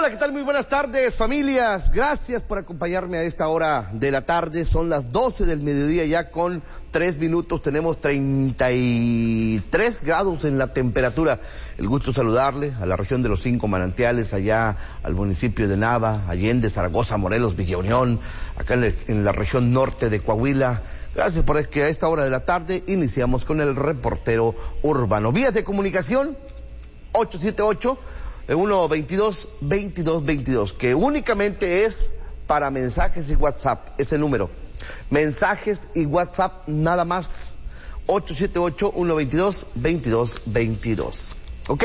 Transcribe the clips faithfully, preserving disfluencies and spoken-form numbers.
Hola, ¿qué tal? Muy buenas tardes, familias. Gracias por acompañarme a esta hora de la tarde. Son las doce del mediodía ya con tres minutos. Tenemos treinta y tres grados en la temperatura. El gusto saludarle a la región de los Cinco Manantiales, allá al municipio de Nava, Allende, Zaragoza, Morelos, Villa Unión, acá en, el, en la región norte de Coahuila. Gracias por que a esta hora de la tarde iniciamos con el reportero urbano. Vías de comunicación, ocho siete ocho, uno veintidós, veintidós veintidós, que únicamente es para mensajes y WhatsApp, ese número. Mensajes y WhatsApp nada más, ocho siete ocho, uno veintidós, veintidós veintidós. ¿Ok?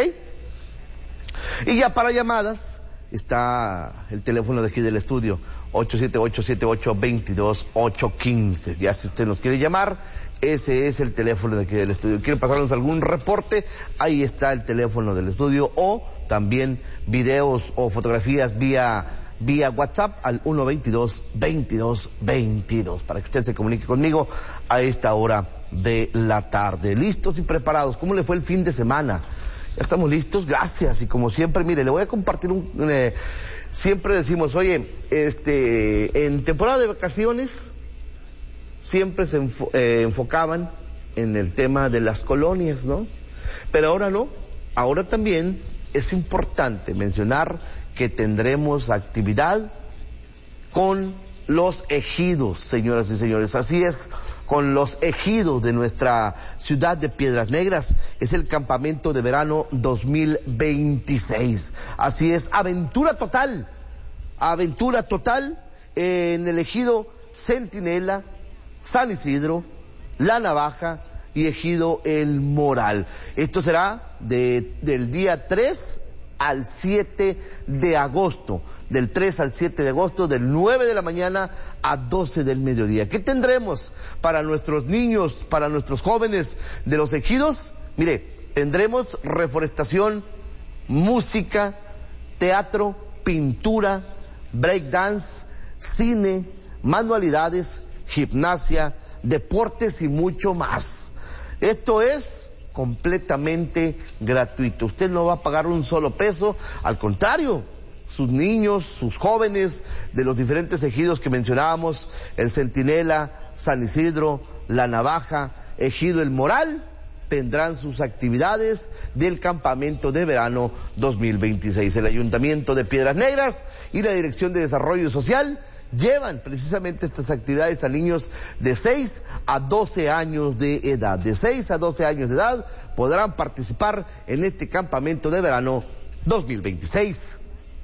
Y ya para llamadas está el teléfono de aquí del estudio, ocho siete ocho, siete ocho, veintidós, ocho quince. Ya si usted nos quiere llamar, ese es el teléfono de aquí del estudio. ¿Quieren pasarnos algún reporte? Ahí está el teléfono del estudio, o también videos o fotografías vía vía WhatsApp al uno veintidós, veintidós veintidós, para que usted se comunique conmigo a esta hora de la tarde. ¿Listos y preparados? ¿Cómo le fue el fin de semana? ¿Ya estamos listos? Gracias. Y como siempre, mire, le voy a compartir un... Eh, siempre decimos, oye, este, en temporada de vacaciones siempre se enfo, eh, enfocaban en el tema de las colonias, ¿no? Pero ahora no. Ahora también es importante mencionar que tendremos actividad con los ejidos, señoras y señores. Así es, con los ejidos de nuestra ciudad de Piedras Negras. Es el campamento de verano dos mil veintiséis. Así es, aventura total, aventura total en el ejido Centinela, San Isidro, La Navaja y ejido El Moral. Esto será de, del día tres al siete de agosto, del tres al siete de agosto, del nueve de la mañana a doce del mediodía. ¿Qué tendremos para nuestros niños, para nuestros jóvenes de los ejidos? Mire, tendremos reforestación, música, teatro, pintura, breakdance, cine, manualidades, gimnasia, deportes y mucho más. Esto es completamente gratuito. Usted no va a pagar un solo peso, al contrario, sus niños, sus jóvenes de los diferentes ejidos que mencionábamos, el Centinela, San Isidro, La Navaja, ejido El Moral, tendrán sus actividades del campamento de verano dos mil veintiséis. El Ayuntamiento de Piedras Negras y la Dirección de Desarrollo Social llevan precisamente estas actividades a niños de seis a doce años de edad. De seis a doce años de edad podrán participar en este campamento de verano dos mil veintiséis.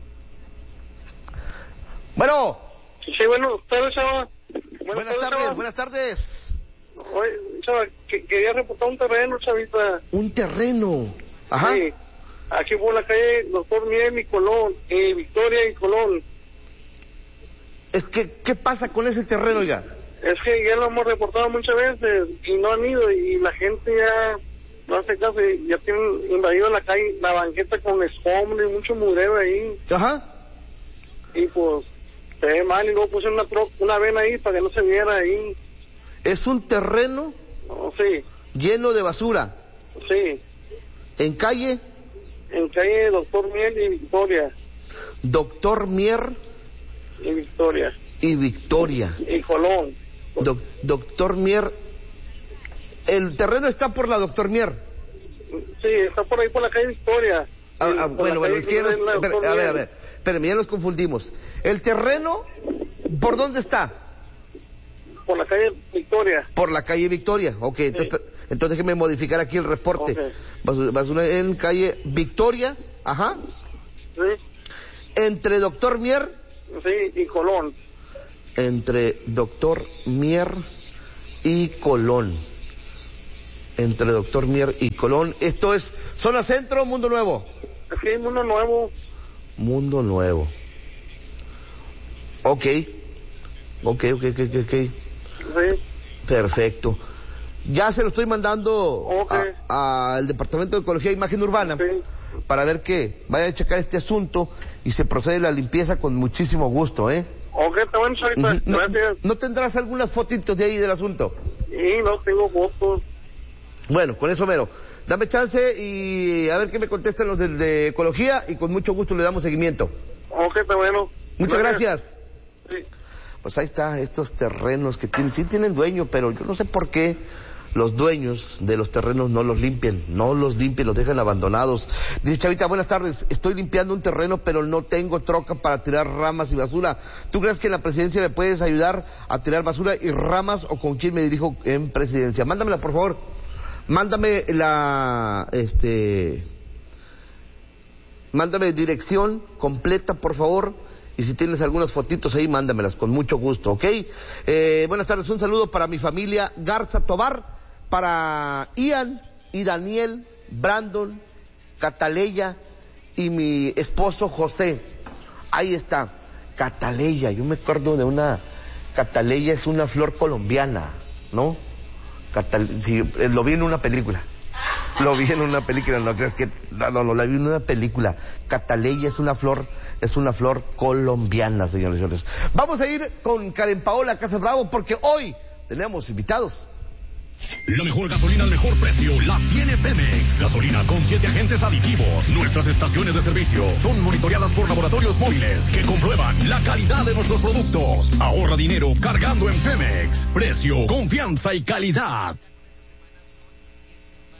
Bueno. Sí, buenas tardes, chava. Buenas, buenas tardes, tardes chava. buenas tardes. Oye, chava, que, quería reportar un terreno, chavita. Un terreno. Ajá. Sí, aquí por la calle Doctor Miel y Colón, eh, Victoria y Colón. Es que, ¿qué pasa con ese terreno ya? Es que ya lo hemos reportado muchas veces y no han ido, y la gente ya no hace caso, y ya tienen invadido la calle, la banqueta con escombros y mucho mureo ahí. Ajá. Y pues se ve mal, y luego puse una tro una vena ahí para que no se viera ahí. ¿Es un terreno? Oh, sí. ¿Lleno de basura? Sí. ¿En calle? En calle Doctor Miel y Victoria. Doctor Mier y Victoria. Y Victoria. Y Colón. Do Doctor Mier. ¿El terreno está por la Doctor Mier? Sí, está por ahí por la calle Victoria. Ah, ah, bueno, bueno, es que nos, espera, a ver, a ver, espérame, ya nos confundimos. ¿El terreno por dónde está? Por la calle Victoria. Por la calle Victoria, ok, sí. entonces, entonces déjeme modificar aquí el reporte. Okay. Vas, vas una, en calle Victoria, ajá. Sí. Entre Doctor Mier. Sí, y Colón. Entre Doctor Mier y Colón. Entre Doctor Mier y Colón. Esto es zona centro, Mundo Nuevo. Sí, Mundo Nuevo. Mundo Nuevo. Ok. Ok, ok, ok, ok. Sí. Perfecto. Ya se lo estoy mandando okay. al Departamento de Ecología e Imagen Urbana. Sí. Para ver que vaya a checar este asunto y se procede a la limpieza con muchísimo gusto, ¿eh? Ok, está bueno, ahorita. No, gracias. ¿No tendrás algunas fotitos de ahí del asunto? Sí, no tengo fotos. Bueno, con eso mero. Dame chance y a ver qué me contestan los de, de Ecología, y con mucho gusto le damos seguimiento. Ok, está bueno. Muchas gracias. Sí. Pues ahí está, estos terrenos que tienen, sí tienen dueño, pero yo no sé por qué los dueños de los terrenos no los limpian, no los limpian, los dejan abandonados. Dice Chavita, buenas tardes, estoy limpiando un terreno, pero no tengo troca para tirar ramas y basura. ¿Tú crees que en la presidencia me puedes ayudar a tirar basura y ramas, o con quién me dirijo en presidencia? Mándamela, por favor. Mándame la, este, mándame dirección completa, por favor. Y si tienes algunas fotitos ahí, mándamelas con mucho gusto, ¿ok? Eh, buenas tardes, un saludo para mi familia Garza Tobar, para Ian y Daniel, Brandon, Cataleya y mi esposo José. Ahí está, Cataleya, yo me acuerdo de una, Cataleya es una flor colombiana, ¿no? Catal, sí, lo vi en una película. Lo vi en una película, no creas que, no, no, no, la vi en una película. Cataleya es una flor, es una flor colombiana, señores y señores. Vamos a ir con Karen Paola Casas Bravo, porque hoy tenemos invitados. La mejor gasolina al mejor precio la tiene Pemex. Gasolina con siete agentes aditivos. Nuestras estaciones de servicio son monitoreadas por laboratorios móviles que comprueban la calidad de nuestros productos. Ahorra dinero cargando en Pemex. Precio, confianza y calidad.